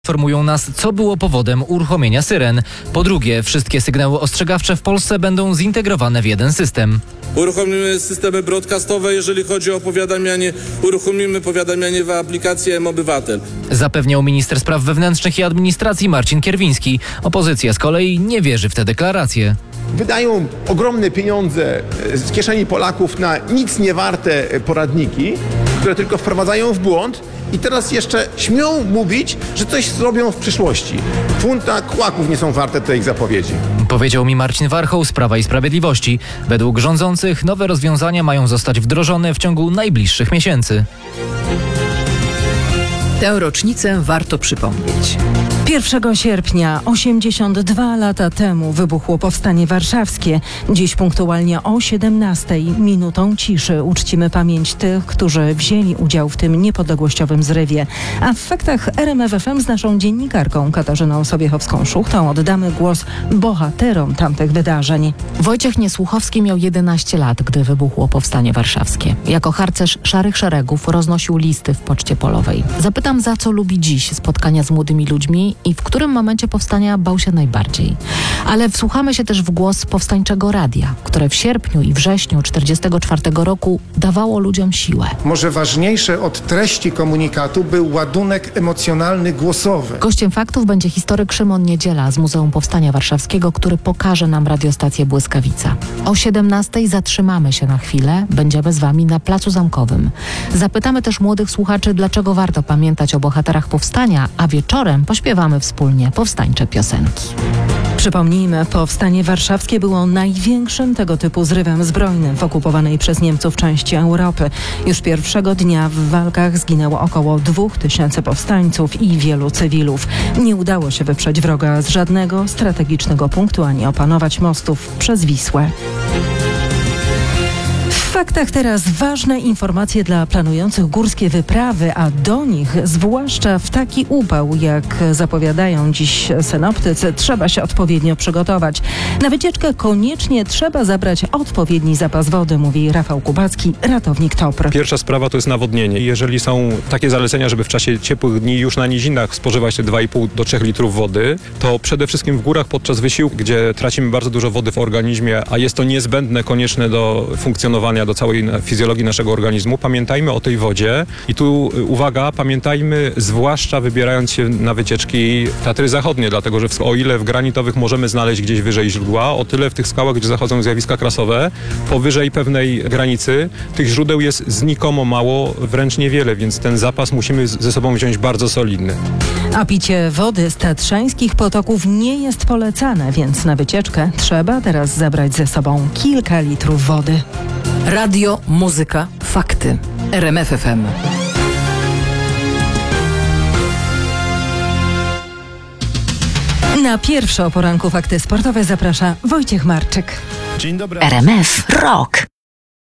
Informują nas, co było powodem uruchomienia syren. Po drugie, wszystkie sygnały ostrzegawcze w Polsce będą zintegrowane w jeden system. Uruchomimy systemy broadcastowe, jeżeli chodzi o powiadamianie. Uruchomimy powiadamianie w aplikacji mObywatel. Zapewniał minister spraw wewnętrznych i administracji Marcin Kierwiński. Opozycja z kolei nie wierzy w te deklaracje. Wydają ogromne pieniądze z kieszeni Polaków na nic niewarte poradniki, które tylko wprowadzają w błąd i teraz jeszcze śmią mówić, że coś zrobią w przyszłości. Funta kłaków nie są warte tej ich zapowiedzi. Powiedział mi Marcin Warchoł z Prawa i Sprawiedliwości. Według rządzących nowe rozwiązania mają zostać wdrożone w ciągu najbliższych miesięcy. Tę rocznicę warto przypomnieć. 1 sierpnia, 82 lata temu, wybuchło Powstanie Warszawskie. Dziś punktualnie o 17:00 minutą ciszy uczcimy pamięć tych, którzy wzięli udział w tym niepodległościowym zrywie. A w faktach RMF FM z naszą dziennikarką Katarzyną Sobiechowską-Szuchtą oddamy głos bohaterom tamtych wydarzeń. Wojciech Niesłuchowski miał 11 lat, gdy wybuchło Powstanie Warszawskie. Jako harcerz Szarych Szeregów roznosił listy w Poczcie Polowej. Zapytam, za co lubi dziś spotkania z młodymi ludźmi i w którym momencie powstania bał się najbardziej. Ale wsłuchamy się też w głos powstańczego radia, które w sierpniu i wrześniu 1944 roku dawało ludziom siłę. Może ważniejsze od treści komunikatu był ładunek emocjonalny głosowy. Gościem faktów będzie historyk Szymon Niedziela z Muzeum Powstania Warszawskiego, który pokaże nam radiostację Błyskawica. O 17:00 zatrzymamy się na chwilę, będziemy z wami na Placu Zamkowym. Zapytamy też młodych słuchaczy, dlaczego warto pamiętać o bohaterach powstania, a wieczorem pośpiewamy wspólnie powstańcze piosenki. Przypomnijmy, Powstanie Warszawskie było największym tego typu zrywem zbrojnym w okupowanej przez Niemców części Europy. Już pierwszego dnia w walkach zginęło około 2000 powstańców i wielu cywilów. Nie udało się wyprzeć wroga z żadnego strategicznego punktu ani opanować mostów przez Wisłę. W faktach teraz ważne informacje dla planujących górskie wyprawy, a do nich, zwłaszcza w taki upał, jak zapowiadają dziś synoptycy, trzeba się odpowiednio przygotować. Na wycieczkę koniecznie trzeba zabrać odpowiedni zapas wody, mówi Rafał Kubacki, ratownik TOPR. Pierwsza sprawa to jest nawodnienie. Jeżeli są takie zalecenia, żeby w czasie ciepłych dni już na nizinach spożywać te 2,5 do 3 litrów wody, to przede wszystkim w górach podczas wysiłku, gdzie tracimy bardzo dużo wody w organizmie, a jest to niezbędne, konieczne do funkcjonowania, do całej fizjologii naszego organizmu, pamiętajmy o tej wodzie i tu uwaga, pamiętajmy zwłaszcza wybierając się na wycieczki Tatry Zachodnie, dlatego że o ile w granitowych możemy znaleźć gdzieś wyżej źródła, o tyle w tych skałach, gdzie zachodzą zjawiska krasowe, powyżej pewnej granicy tych źródeł jest znikomo mało, wręcz niewiele, więc ten zapas musimy ze sobą wziąć bardzo solidny. A picie wody z tatrzańskich potoków nie jest polecane, więc na wycieczkę trzeba teraz zabrać ze sobą kilka litrów wody. Radio, muzyka, fakty. RMF FM. Na pierwsze o poranku fakty sportowe zaprasza Wojciech Marczyk. Dzień dobry. RMF Rock.